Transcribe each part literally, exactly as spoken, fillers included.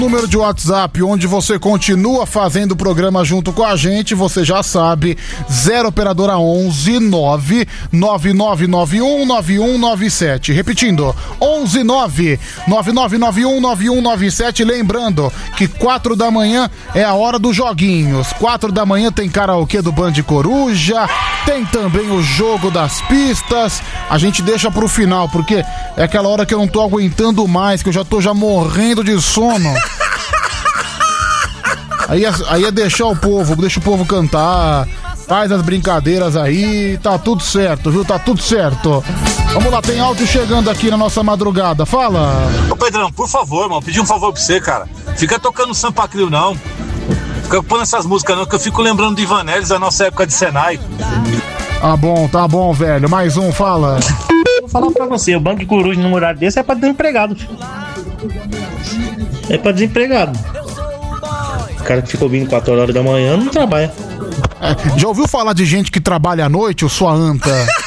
Número de WhatsApp, onde você continua fazendo o programa junto com a gente, você já sabe, zero operadora onze nove nove nove nove um nove um nove sete. Repetindo, onze nove nove nove nove um nove um nove sete. Lembrando que quatro da manhã é a hora dos joguinhos. Quatro da manhã tem karaokê do Band Coruja, tem também o jogo das pistas. A gente deixa pro final, porque é aquela hora que eu não tô aguentando mais, que eu já tô já morrendo de sono. Aí é, aí é deixar o povo, deixa o povo cantar, faz as brincadeiras aí, tá tudo certo, viu? Tá tudo certo. Vamos lá, tem áudio chegando aqui na nossa madrugada, fala. Ô Pedrão, por favor, mano, pedi um favor pra você, cara. Fica tocando Sampa Crio, não. Fica pondo essas músicas não, que eu fico lembrando de Ivanelis da nossa época de Senai. Tá bom, tá bom, velho. Mais um, fala. Vou falar pra você, o Banco Coruja num horário desse é pra desempregado. É pra desempregado. O cara que ficou vindo quatro horas da manhã não trabalha. É, já ouviu falar de gente que trabalha à noite, ou sua anta?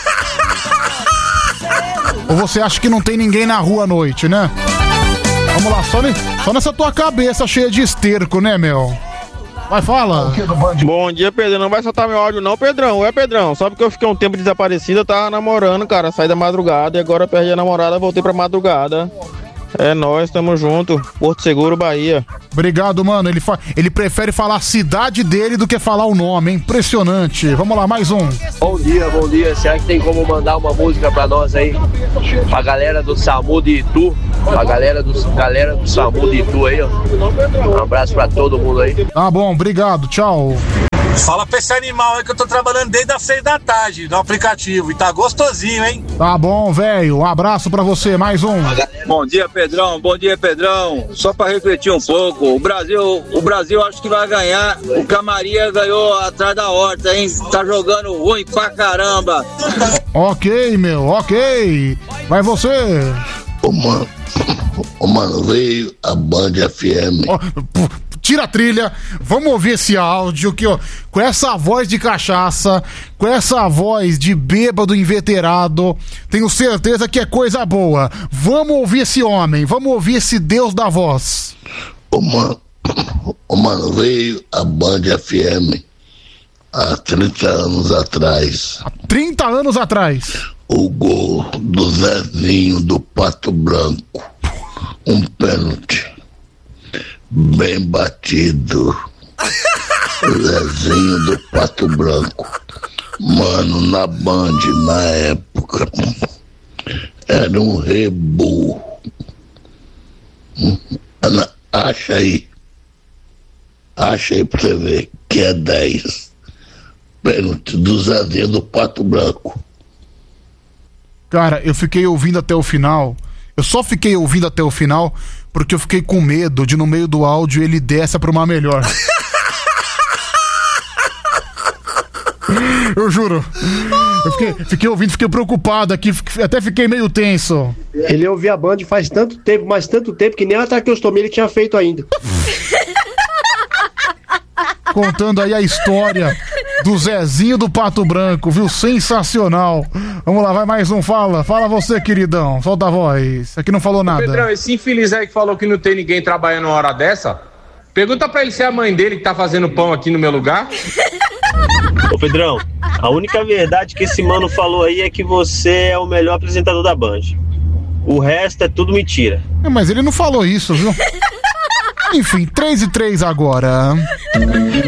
Ou você acha que não tem ninguém na rua à noite, né? Vamos lá, só, ne, só nessa tua cabeça cheia de esterco, né, meu? Vai, fala. Bom dia, Pedrão. Não vai soltar meu áudio não, Pedrão. É, Pedrão. Só porque eu fiquei um tempo desaparecido, eu tava namorando, cara. Saí da madrugada e agora perdi a namorada, voltei pra madrugada. É nóis, tamo junto. Porto Seguro, Bahia. Obrigado, mano. Ele, fa... Ele prefere falar a cidade dele do que falar o nome. É impressionante. Vamos lá, mais um. Bom dia, bom dia. Será que tem como mandar uma música pra nós aí? Pra galera do SAMU de Itu. Pra galera do, galera do SAMU de Itu aí, ó. Um abraço pra todo mundo aí. Tá bom, obrigado. Tchau. Fala pra esse animal aí que eu tô trabalhando desde as seis da tarde no aplicativo e tá gostosinho, hein? Tá bom, velho. Um abraço pra você, mais um. Bom dia, Pedrão. Bom dia, Pedrão. Só pra refletir um pouco, o Brasil, o Brasil acho que vai ganhar. O Camaria ganhou atrás da horta, hein? Tá jogando ruim pra caramba. Ok, meu, ok. Vai você. Ô, mano, ô, mano, veio a Band F M. Oh, tira a trilha, vamos ouvir esse áudio que, ó, com essa voz de cachaça, com essa voz de bêbado inveterado, tenho certeza que é coisa boa. Vamos ouvir esse homem, vamos ouvir esse Deus da voz. Ô, mano, ô, mano, veio a Band F M há trinta anos atrás. Há trinta anos atrás. O gol do Zezinho do Pato Branco. Um pênalti. Bem batido. Zezinho do Pato Branco. Mano, na Band, na época, era um rebu. Acha aí. Acha aí pra você ver que é dez. Pênalti do Zezinho do Pato Branco. Cara, eu fiquei ouvindo até o final. Eu só fiquei ouvindo até o final porque eu fiquei com medo de no meio do áudio ele desça pra uma melhor. Eu juro. Eu fiquei, fiquei ouvindo, fiquei preocupado aqui, até fiquei meio tenso. Ele ouvia a Band faz tanto tempo, mas tanto tempo que nem a traqueostomia ele tinha feito ainda. Contando aí a história do Zezinho do Pato Branco, viu? Sensacional. Vamos lá, vai mais um, fala. Fala você, queridão. Solta a voz. Aqui não falou nada. Pedrão, esse infeliz aí que falou que não tem ninguém trabalhando uma hora dessa, pergunta pra ele se é a mãe dele que tá fazendo pão aqui no meu lugar. Ô Pedrão, a única verdade que esse mano falou aí é que você é o melhor apresentador da Band. O resto é tudo mentira. É, mas ele não falou isso, viu? Enfim, três e três agora.